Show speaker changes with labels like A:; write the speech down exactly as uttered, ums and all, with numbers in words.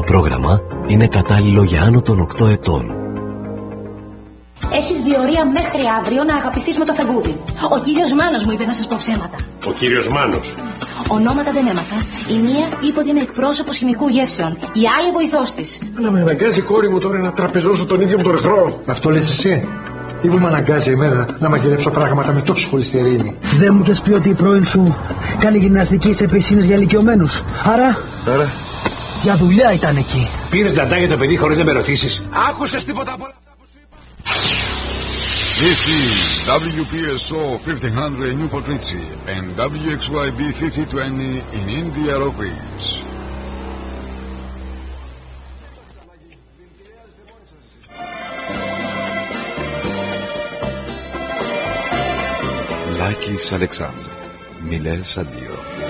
A: πρόγραμμα είναι κατάλληλο για άνω των οκτώ ετών.
B: Έχεις διορία μέχρι αύριο να αγαπηθείς με το φεγγούδι. Ο κύριος Μάνος μου είπε να σας πω ψέματα.
C: Ο κύριος Μάνος.
B: Ονόματα δεν έμαθα. Η μία είπε ότι είναι εκπρόσωπος χημικού γεύσεων. Η άλλη βοηθός της.
C: Να με αναγκάζει η κόρη μου τώρα να τραπεζώσω τον ίδιο μου τον εχθρό.
D: Αυτό λες εσύ? Ή που με αναγκάζει εμένα να μαγειρέψω πράγματα με τόσο χολυστερίνη.
E: Δεν μου είχες πει ότι η πρώην σου κάνει γυμναστική σε πισίνες για ηλικιωμένους? Άρα,
C: Άρα,
E: για δουλειά ήταν εκεί.
C: πήρες λαντά για το παιδί χωρίς να με ρωτήσεις?
F: Άκουσες τίποτα από όλα αυτά που σου είπα? This is W P S O fifteen hundred in Newport Richie and W X Y B fifty twenty in Indianapolis.
G: Λάκης Αλεξάνδρου. Μιλές αντίο.